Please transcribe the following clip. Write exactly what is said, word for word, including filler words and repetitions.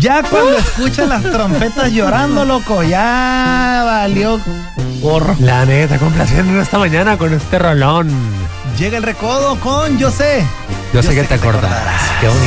Ya cuando escuchan las trompetas llorando, loco, ya valió gorro. La neta, complaciendo esta mañana con este rolón. Llega el recodo con Yo sé. Yo sé que te acordarás. Qué bonito.